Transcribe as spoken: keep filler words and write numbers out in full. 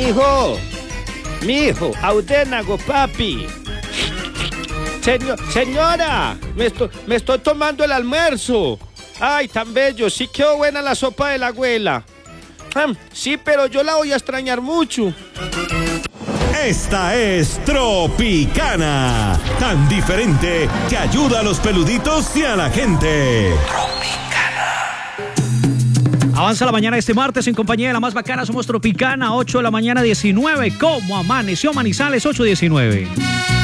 Mijo, mijo, audénago, papi. Señor, señora, me estoy, me estoy tomando el almuerzo. Ay, tan bello, sí quedó buena la sopa de la abuela. Ah, sí, pero yo la voy a extrañar mucho. Esta es Tropicana, tan diferente que ayuda a los peluditos y a la gente. Avanza la mañana este martes en compañía de la más bacana. Somos Tropicana, ocho de la mañana, diecinueve. ¿Cómo amaneció Manizales? ocho diecinueve.